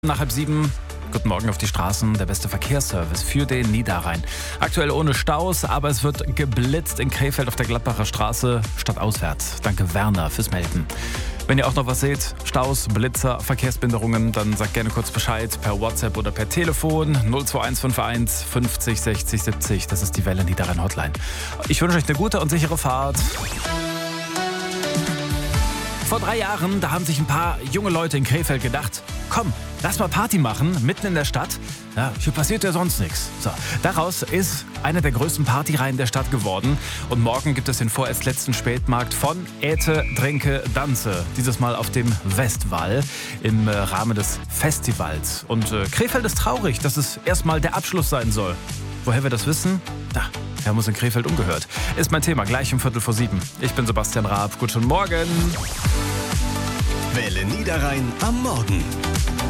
Nach 6:30. Guten Morgen auf die Straßen, der beste Verkehrsservice für den Niederrhein. Aktuell ohne Staus, aber es wird geblitzt in Krefeld auf der Gladbacher Straße stadtauswärts. Danke Werner fürs Melden. Wenn ihr auch noch was seht, Staus, Blitzer, Verkehrsbehinderungen, dann sagt gerne kurz Bescheid per WhatsApp oder per Telefon 02151 50 60 70. Das ist die Welle Niederrhein Hotline. Ich wünsche euch eine gute und sichere Fahrt. Vor 3 Jahren, da haben sich ein paar junge Leute in Krefeld gedacht, komm, lass mal Party machen, mitten in der Stadt. Ja, hier passiert ja sonst nichts. So, daraus ist eine der größten Partyreihen der Stadt geworden. Und morgen gibt es den vorerst letzten Spätmarkt von Äte, Trinke, Danze. Dieses Mal auf dem Westwall im Rahmen des Festivals. Und Krefeld ist traurig, dass es erstmal der Abschluss sein soll. Woher wir das wissen? Da, wir haben uns in Krefeld umgehört. Ist mein Thema, gleich um 6:45. Ich bin Sebastian Raab. Guten Morgen. Welle Niederrhein am Morgen.